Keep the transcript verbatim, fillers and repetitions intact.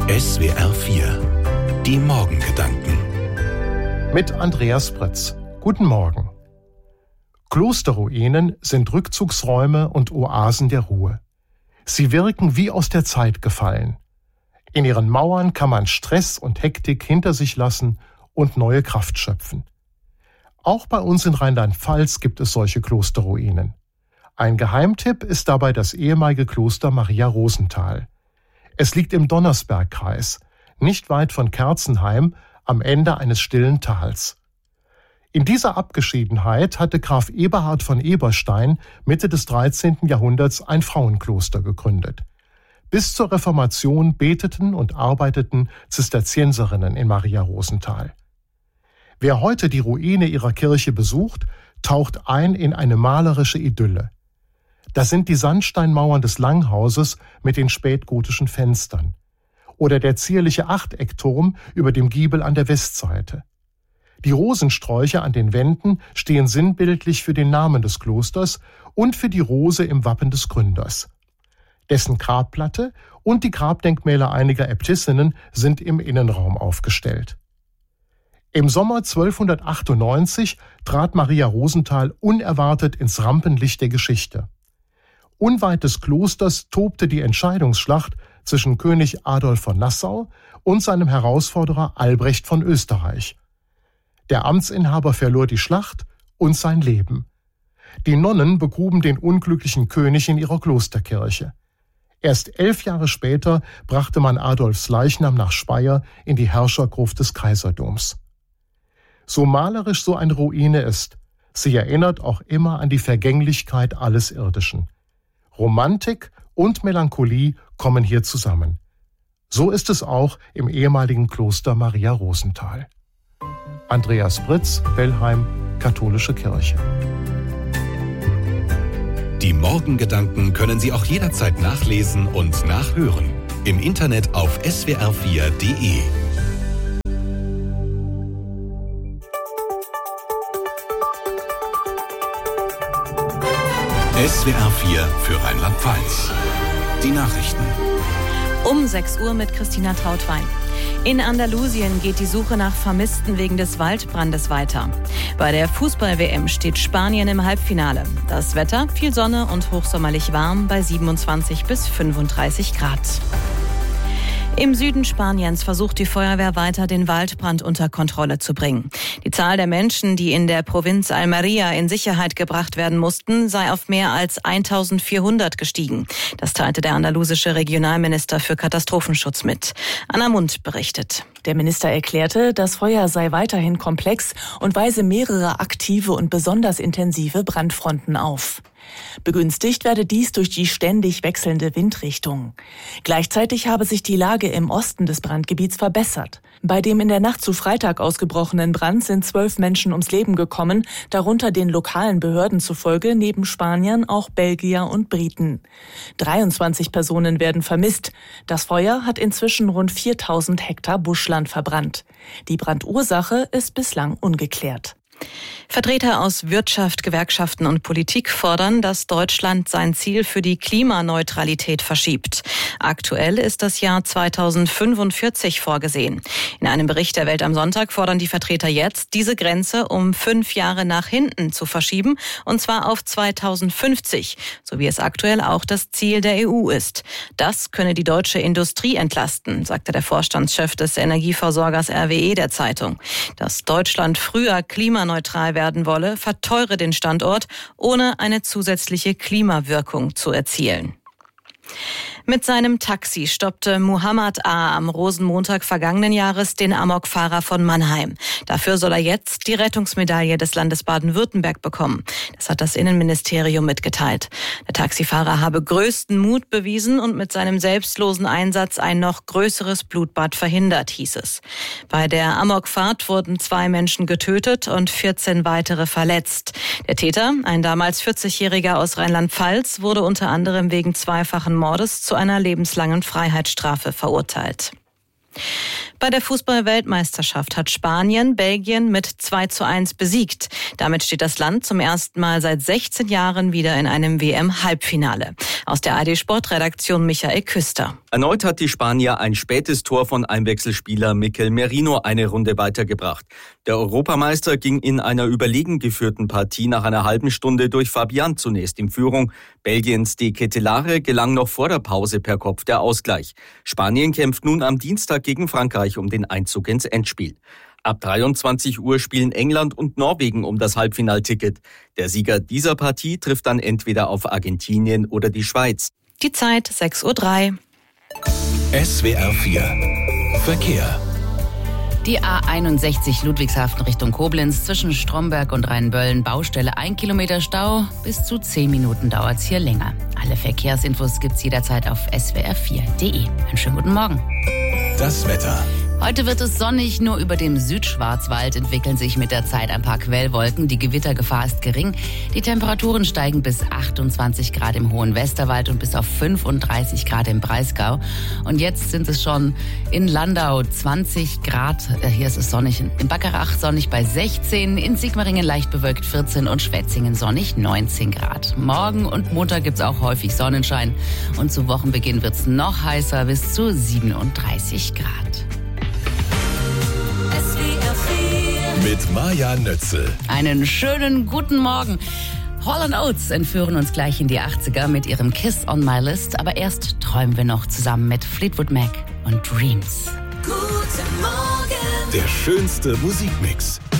S W R vier. Die Morgengedanken. Mit Andreas Pritz. Guten Morgen. Klosterruinen sind Rückzugsräume und Oasen der Ruhe. Sie wirken wie aus der Zeit gefallen. In ihren Mauern kann man Stress und Hektik hinter sich lassen und neue Kraft schöpfen. Auch bei uns in Rheinland-Pfalz gibt es solche Klosterruinen. Ein Geheimtipp ist dabei das ehemalige Kloster Maria Rosenthal. Es liegt im Donnersbergkreis, nicht weit von Kerzenheim, am Ende eines stillen Tals. In dieser Abgeschiedenheit hatte Graf Eberhard von Eberstein Mitte des dreizehnten Jahrhunderts ein Frauenkloster gegründet. Bis zur Reformation beteten und arbeiteten Zisterzienserinnen in Maria Rosenthal. Wer heute die Ruine ihrer Kirche besucht, taucht ein in eine malerische Idylle. Das sind die Sandsteinmauern des Langhauses mit den spätgotischen Fenstern. Oder der zierliche Achteckturm über dem Giebel an der Westseite. Die Rosensträucher an den Wänden stehen sinnbildlich für den Namen des Klosters und für die Rose im Wappen des Gründers. Dessen Grabplatte und die Grabdenkmäler einiger Äbtissinnen sind im Innenraum aufgestellt. Im Sommer zwölfhundertachtundneunzig trat Maria Rosenthal unerwartet ins Rampenlicht der Geschichte. Unweit des Klosters tobte die Entscheidungsschlacht zwischen König Adolf von Nassau und seinem Herausforderer Albrecht von Österreich. Der Amtsinhaber verlor die Schlacht und sein Leben. Die Nonnen begruben den unglücklichen König in ihrer Klosterkirche. Erst elf Jahre später brachte man Adolfs Leichnam nach Speyer in die Herrschergruft des Kaiserdoms. So malerisch so eine Ruine ist, sie erinnert auch immer an die Vergänglichkeit alles Irdischen. Romantik und Melancholie kommen hier zusammen. So ist es auch im ehemaligen Kloster Maria Rosenthal. Andreas Pritz, Bellheim, Katholische Kirche. Die Morgengedanken können Sie auch jederzeit nachlesen und nachhören. Im Internet auf S W R vier Punkt de. S W R vier für Rheinland-Pfalz. Die Nachrichten. Um sechs Uhr mit Christina Trautwein. In Andalusien geht die Suche nach Vermissten wegen des Waldbrandes weiter. Bei der Fußball-W M steht Spanien im Halbfinale. Das Wetter, viel Sonne und hochsommerlich warm bei siebenundzwanzig bis fünfunddreißig Grad. Im Süden Spaniens versucht die Feuerwehr weiter, den Waldbrand unter Kontrolle zu bringen. Die Zahl der Menschen, die in der Provinz Almería in Sicherheit gebracht werden mussten, sei auf mehr als eintausendvierhundert gestiegen. Das teilte der andalusische Regionalminister für Katastrophenschutz mit. Anna Mund berichtet. Der Minister erklärte, das Feuer sei weiterhin komplex und weise mehrere aktive und besonders intensive Brandfronten auf. Begünstigt werde dies durch die ständig wechselnde Windrichtung. Gleichzeitig habe sich die Lage im Osten des Brandgebiets verbessert. Bei dem in der Nacht zu Freitag ausgebrochenen Brand sind zwölf Menschen ums Leben gekommen, darunter den lokalen Behörden zufolge neben Spaniern auch Belgier und Briten. dreiundzwanzig Personen werden vermisst. Das Feuer hat inzwischen rund viertausend Hektar Buschland verbrannt. Die Brandursache ist bislang ungeklärt. Vertreter aus Wirtschaft, Gewerkschaften und Politik fordern, dass Deutschland sein Ziel für die Klimaneutralität verschiebt. Aktuell ist das Jahr zweitausendfünfundvierzig vorgesehen. In einem Bericht der Welt am Sonntag fordern die Vertreter jetzt, diese Grenze um fünf Jahre nach hinten zu verschieben, und zwar auf zweitausendfünfzig, so wie es aktuell auch das Ziel der E U ist. Das könne die deutsche Industrie entlasten, sagte der Vorstandschef des Energieversorgers R W E der Zeitung. Dass Deutschland früher klimaneutral werden wolle, verteure den Standort, ohne eine zusätzliche Klimawirkung zu erzielen. Mit seinem Taxi stoppte Muhammad A. am Rosenmontag vergangenen Jahres den Amokfahrer von Mannheim. Dafür soll er jetzt die Rettungsmedaille des Landes Baden-Württemberg bekommen. Das hat das Innenministerium mitgeteilt. Der Taxifahrer habe größten Mut bewiesen und mit seinem selbstlosen Einsatz ein noch größeres Blutbad verhindert, hieß es. Bei der Amokfahrt wurden zwei Menschen getötet und vierzehn weitere verletzt. Der Täter, ein damals vierzigjähriger aus Rheinland-Pfalz, wurde unter anderem wegen zweifachen Mordes zu einer lebenslangen Freiheitsstrafe verurteilt. Bei der Fußball-Weltmeisterschaft hat Spanien Belgien mit zwei zu eins besiegt. Damit steht das Land zum ersten Mal seit sechzehn Jahren wieder in einem W M-Halbfinale. Aus der A R D-Sportredaktion Michael Küster. Erneut hat die Spanier ein spätes Tor von Einwechselspieler Mikel Merino eine Runde weitergebracht. Der Europameister ging in einer überlegen geführten Partie nach einer halben Stunde durch Fabian zunächst in Führung. Belgiens De Ketelaere gelang noch vor der Pause per Kopf der Ausgleich. Spanien kämpft nun am Dienstag gegen Frankreich um den Einzug ins Endspiel. Ab dreiundzwanzig Uhr spielen England und Norwegen um das Halbfinalticket. Der Sieger dieser Partie trifft dann entweder auf Argentinien oder die Schweiz. Die Zeit sechs Uhr drei. S W R vier Verkehr. Die A einundsechzig Ludwigshafen Richtung Koblenz zwischen Stromberg und Rheinböllen. Baustelle ein Kilometer Stau. Bis zu zehn Minuten dauert es hier länger. Alle Verkehrsinfos gibt's jederzeit auf s w r vier punkt d e. Einen schönen guten Morgen. Das Wetter. Heute wird es sonnig, nur über dem Südschwarzwald entwickeln sich mit der Zeit ein paar Quellwolken. Die Gewittergefahr ist gering. Die Temperaturen steigen bis achtundzwanzig Grad im hohen Westerwald und bis auf fünfunddreißig Grad im Breisgau. Und jetzt sind es schon in Landau zwanzig Grad. Hier ist es sonnig. In Backerach sonnig bei sechzehn, in Sigmaringen leicht bewölkt vierzehn und Schwetzingen sonnig neunzehn Grad. Morgen und Montag gibt es auch häufig Sonnenschein. Und zu Wochenbeginn wird es noch heißer bis zu siebenunddreißig Grad. Mit Maja Nötzel. Einen schönen guten Morgen. Hall and Oates entführen uns gleich in die achtziger mit ihrem Kiss on My List. Aber erst träumen wir noch zusammen mit Fleetwood Mac und Dreams. Guten Morgen. Der schönste Musikmix.